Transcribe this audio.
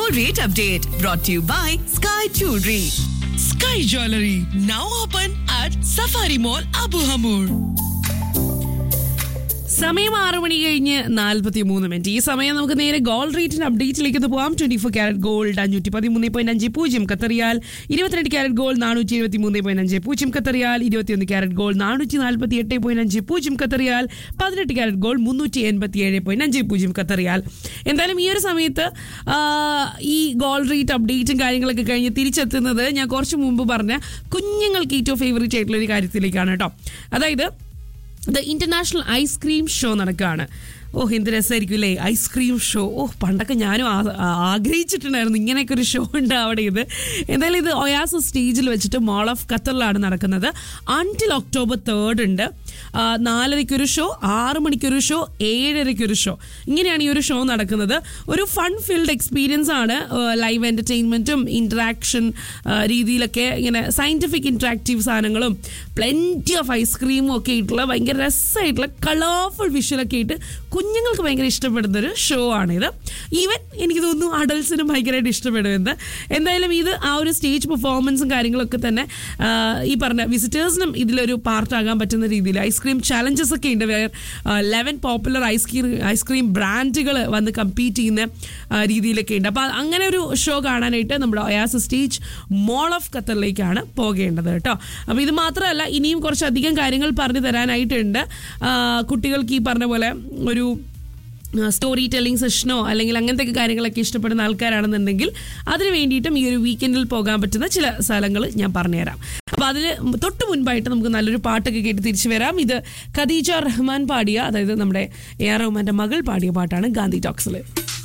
gold rate update brought to you by Sky Jewelry. Sky Jewelry now open at Safari Mall, Abu Hamur. സമയം 6 മണി കഴിഞ്ഞ് 43 minute. ഈ സമയം നമുക്ക് നേരെ gold റേറ്റിന്റെ അപ്ഡേറ്റിലേക്ക് പോകാം. 24 carrot gold 513.50 ഖത്തറിയാൽ, 22 carrot gold 473.50 ഖത്തറിയാൽ, 21 carrot gold 448.50 ഖത്തറിയാൽ, 18 carrot gold 387.50 ഖത്തറിയാൽ. എന്തായാലും ഈ ഒരു സമയത്ത് ഈ ഗോൾഡ് റേറ്റ് അപ്ഡേറ്റും കാര്യങ്ങളൊക്കെ കഴിഞ്ഞ് തിരിച്ചെത്തുന്നത് ഞാൻ കുറച്ച് മുമ്പ് പറഞ്ഞ കുഞ്ഞുങ്ങൾക്ക് ഏറ്റവും ഫേവറേറ്റ് ആയിട്ടുള്ള ഒരു കാര്യത്തിലേക്കാണ് കേട്ടോ. അതായത് ഇന്റർനാഷണൽ ഐസ്ക്രീം ഷോ നടക്കുകയാണ്. എന്ത് രസമായിരിക്കും അല്ലേ ഐസ്ക്രീം ഷോ. പണ്ടൊക്കെ ഞാനും ആഗ്രഹിച്ചിട്ടുണ്ടായിരുന്നു ഇങ്ങനെയൊക്കെ ഒരു ഷോ ഉണ്ട് അവിടെ. എന്തായാലും ഇത് ഒയാസ് സ്റ്റേജിൽ വെച്ചിട്ട് മോൾ ഓഫ് ഖത്തറിലാണ് നടക്കുന്നത്. അൺടിൽ October 3 ഉണ്ട്. 4:30 ഷോ, 6 മണിക്കൊരു ഷോ, 7:30 ഷോ. ഇങ്ങനെയാണ് ഈ ഒരു ഷോ നടക്കുന്നത്. ഒരു ഫൺ ഫീൽഡ് എക്സ്പീരിയൻസ് ആണ്. ലൈവ് എന്റർടൈൻമെന്റും ഇന്ററാക്ഷൻ രീതിയിലൊക്കെ ഇങ്ങനെ സയന്റിഫിക് ഇന്ററാക്റ്റീവ് സാധനങ്ങളും പ്ലെന്റി ഓഫ് ഐസ്ക്രീമും ഒക്കെ ആയിട്ടുള്ള ഭയങ്കര രസമായിട്ടുള്ള കളർഫുൾ വിഷ്വലൊക്കെ ആയിട്ട് കുഞ്ഞുങ്ങൾക്ക് ഭയങ്കര ഇഷ്ടപ്പെടുന്നൊരു ഷോ ആണിത്. ഈവൻ എനിക്ക് തോന്നുന്നു അഡൾട്ട്സിനും ഭയങ്കരമായിട്ട് ഇഷ്ടപ്പെടുമെന്ന്. എന്തായാലും ഇത് ആ ഒരു സ്റ്റേജ് പെർഫോമൻസും കാര്യങ്ങളൊക്കെ തന്നെ ഈ പറഞ്ഞ വിസിറ്റേഴ്സിനും ഇതിലൊരു പാർട്ടാകാൻ പറ്റുന്ന രീതിയിൽ ഐസ്ക്രീം ചാലഞ്ചസ് ഒക്കെ ഉണ്ട്. 11 പോപ്പുലർ ഐസ്ക്രീം ബ്രാൻഡുകൾ വന്ന് കമ്പീറ്റ് ചെയ്യുന്ന രീതിയിലൊക്കെ ഉണ്ട്. അപ്പോൾ അങ്ങനെ ഒരു ഷോ കാണാനായിട്ട് നമ്മുടെ ഒയാസ് സ്റ്റേജ് മോൾ ഓഫ് ഖത്തറിലേക്കാണ് പോകേണ്ടത് കേട്ടോ. അപ്പോൾ ഇത് മാത്രമല്ല, ഇനിയും കുറച്ചധികം കാര്യങ്ങൾ പറഞ്ഞു തരാനായിട്ടുണ്ട്. കുട്ടികൾക്ക് ഈ പറഞ്ഞ പോലെ ഒരു സ്റ്റോറി ടെല്ലിംഗ് സെഷനോ അല്ലെങ്കിൽ അങ്ങനത്തെ കാര്യങ്ങളൊക്കെ ഇഷ്ടപ്പെടുന്ന ആൾക്കാരാണെന്നുണ്ടെങ്കിൽ അതിന് വേണ്ടിയിട്ടും ഈ ഒരു വീക്കെൻഡിൽ പോകാൻ പറ്റുന്ന ചില സ്ഥലങ്ങൾ ഞാൻ പറഞ്ഞുതരാം. അപ്പോൾ അതിന് തൊട്ട് മുൻപായിട്ട് നമുക്ക് നല്ലൊരു പാട്ടൊക്കെ കേട്ട് തിരിച്ചു വരാം. ഇത് ഖദീജ റഹ്മാൻ പാടിയ, അതായത് നമ്മുടെ AR റഹ്മാന്റെ മകൾ പാടിയ പാട്ടാണ് ഗാന്ധി ടോക്സിൽ.